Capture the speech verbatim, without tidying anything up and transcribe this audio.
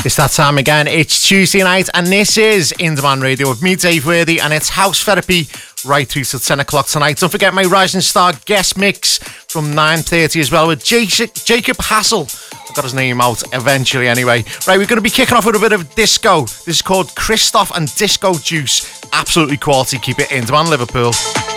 It's that time again. It's Tuesday night, and this is In Demand Radio with me, Dave Worthy, and it's House Therapy right through till ten o'clock tonight. Don't forget my Rising Star guest mix from nine thirty as well with Jacob, Jacob Hassel. I got his name out eventually anyway. Right, we're going to be kicking off with a bit of disco. This is called Christoph and Disco Juice. Absolutely quality. Keep it In Demand, Liverpool.